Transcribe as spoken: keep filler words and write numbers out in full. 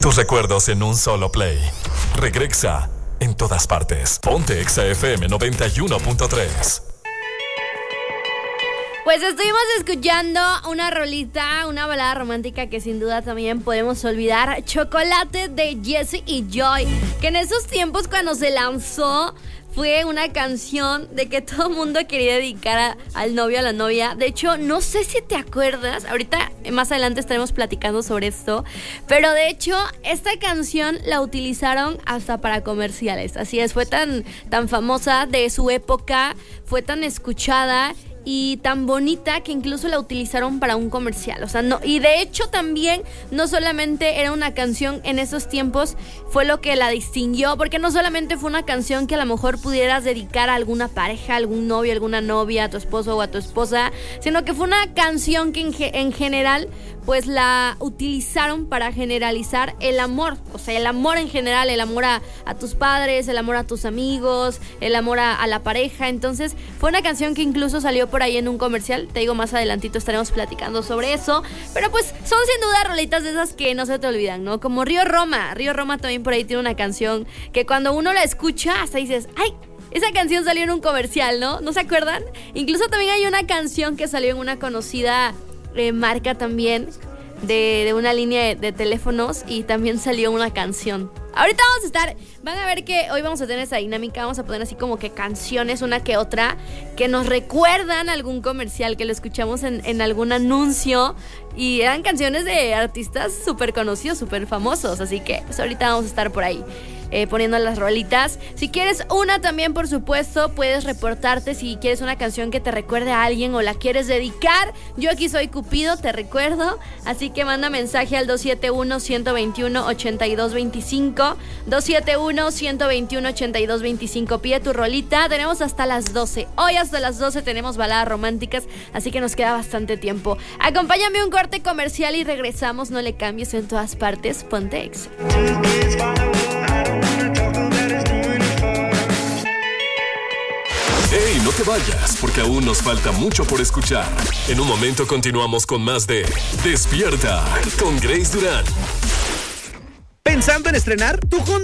Tus recuerdos en un solo play. Regresa en todas partes. Ponte Exa F M noventa y uno punto tres. Pues estuvimos escuchando una rolita, una balada romántica que sin duda también podemos olvidar. Chocolate de Jesse y Joy, que en esos tiempos cuando se lanzó fue una canción de que todo el mundo quería dedicar a, al novio, a la novia. De hecho, no sé si te acuerdas, ahorita más adelante estaremos platicando sobre esto, pero de hecho esta canción la utilizaron hasta para comerciales. Así es, fue tan, tan famosa de su época, fue tan escuchada y tan bonita que incluso la utilizaron para un comercial. O sea, no, y de hecho también no solamente era una canción en esos tiempos, fue lo que la distinguió, porque no solamente fue una canción que a lo mejor pudieras dedicar a alguna pareja, a algún novio, a alguna novia, a tu esposo o a tu esposa, sino que fue una canción que en, en general pues la utilizaron para generalizar el amor. O sea, el amor en general, el amor a, a tus padres, el amor a tus amigos, el amor a, a la pareja. Entonces fue una canción que incluso salió por ahí en un comercial. Te digo, más adelantito estaremos platicando sobre eso. Pero pues son sin duda rolitas de esas que no se te olvidan, ¿no? Como Río Roma. Río Roma también por ahí tiene una canción que cuando uno la escucha hasta dices, ¡ay! Esa canción salió en un comercial, ¿no? ¿No se acuerdan? Incluso también hay una canción que salió en una conocida eh, marca también de, de una línea de, de teléfonos, y también salió una canción. Ahorita vamos a estar, van a ver que hoy vamos a tener esa dinámica, vamos a poner así como que canciones, una que otra, que nos recuerdan algún comercial, que lo escuchamos en, en algún anuncio, y eran canciones de artistas súper conocidos, súper famosos, así que pues ahorita vamos a estar por ahí eh, poniendo las rolitas. Si quieres una también, por supuesto, puedes reportarte si quieres una canción que te recuerde a alguien o la quieres dedicar. Yo aquí soy Cupido, te recuerdo, así que manda mensaje al dos siete uno, uno dos uno, ocho dos dos cinco, dos siete uno, uno dos uno, ocho dos dos cinco. Pide tu rolita, tenemos hasta las doce. Hoy hasta las doce tenemos baladas románticas, así que nos queda bastante tiempo. Acompáñame a un corte comercial y regresamos. No le cambies, en todas partes. Ponte Exa. ¡Ey, no te vayas! Porque aún nos falta mucho por escuchar. En un momento continuamos con más de Despierta con Grace Durán. ¿Pensando en estrenar? Tu Honda